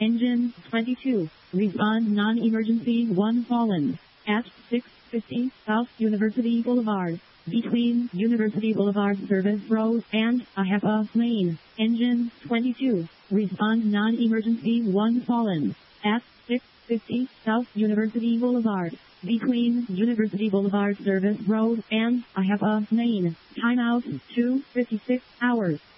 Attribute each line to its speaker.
Speaker 1: Engine 22. Respond non-emergency 1 fallen. At 650 South University Boulevard. Between University Boulevard Service Road and a half a lane. Engine 22. Respond non-emergency 1 fallen. At 650 South University Boulevard. Between University Boulevard Service Road and a half a lane. Timeout 2:56 hours.